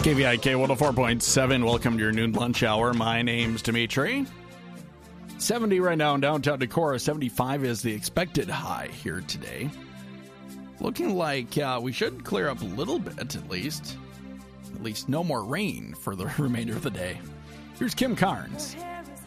KVIK 104.7. Welcome to your noon lunch hour. My name's Dimitri. 70 right now in downtown Decorah. 75 is the expected high here today. Looking like we should clear up a little bit, at least. At least no more rain for the remainder of the day. Here's Kim Carnes.